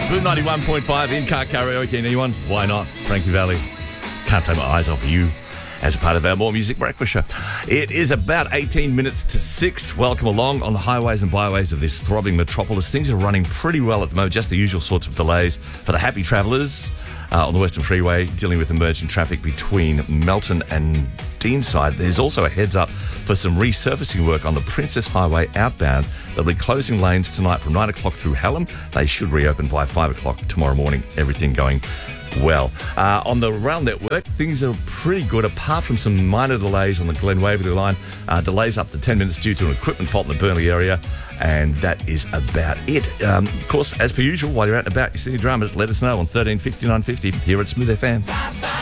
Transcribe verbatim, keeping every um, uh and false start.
Smooth ninety-one point five in-car karaoke. Anyone? Why not? Frankie Valli. Can't take my eyes off you as a part of our More Music Breakfast show. It is about eighteen minutes to six. Welcome along on the highways and byways of this throbbing metropolis. Things are running pretty well at the moment, just the usual sorts of delays for the happy travellers uh, on the Western Freeway, dealing with emerging traffic between Melton and Deanside. There's also a heads up for some resurfacing work on the Princess Highway outbound. They'll be closing lanes tonight from nine o'clock through Hallam. They should reopen by five o'clock tomorrow morning. Everything going well. Uh, on the rail network, things are pretty good, apart from some minor delays on the Glen Waverley line. Uh, delays up to ten minutes due to an equipment fault in the Burnley area. And that is about it. Um, of course, as per usual, while you're out and about, you see your dramas, let us know on thirteen fifty-nine fifty here at Smooth F M.